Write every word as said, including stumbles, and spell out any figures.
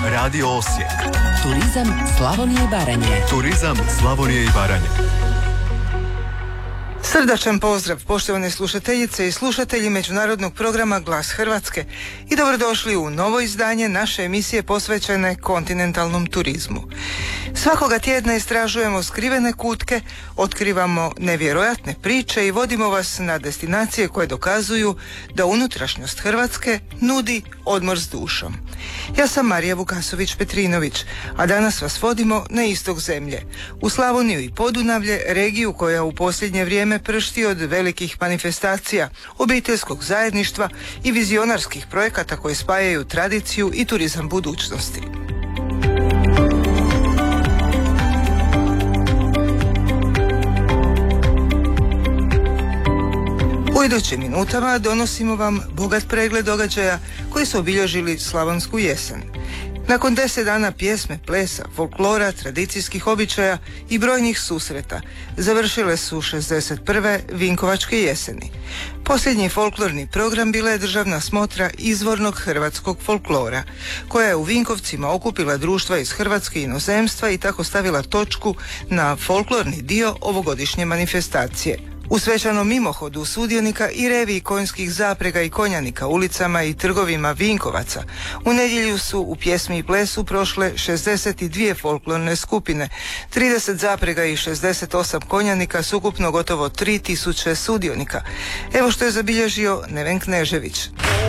Radio Osijek. Turizam Slavonije i Baranje. Turizam Slavonije i Baranje. Srdačan pozdrav poštovane slušateljice i slušatelji međunarodnog programa Glas Hrvatske i dobrodošli u novo izdanje naše emisije posvećene kontinentalnom turizmu. Svakoga tjedna istražujemo skrivene kutke, otkrivamo nevjerojatne priče i vodimo vas na destinacije koje dokazuju da unutrašnjost Hrvatske nudi odmor s dušom. Ja sam Marija Vukasović-Petrinović, a danas vas vodimo na istok zemlje, u Slavoniju i Podunavlje, regiju koja u posljednje vrijeme pršti od velikih manifestacija, obiteljskog zajedništva i vizionarskih projekata koji spajaju tradiciju i turizam budućnosti. U idućim minutama donosimo vam bogat pregled događaja koji su obilježili slavonsku jesen. Nakon deset dana pjesme, plesa, folklora, tradicijskih običaja i brojnih susreta, završile su šezdeset prve Vinkovačke jeseni. Posljednji folklorni program bila je državna smotra izvornog hrvatskog folklora, koja je u Vinkovcima okupila društva iz Hrvatske i inozemstva i tako stavila točku na folklorni dio ovogodišnje manifestacije. U svečanom mimohodu sudionika i reviji konjskih zaprega i konjanika ulicama i trgovima Vinkovaca u nedjelju su u pjesmi i plesu prošle šezdeset dvije folklorne skupine, trideset zaprega i šezdeset osam konjanika s ukupno gotovo tri tisuće sudionika. Evo što je zabilježio Neven Knežević.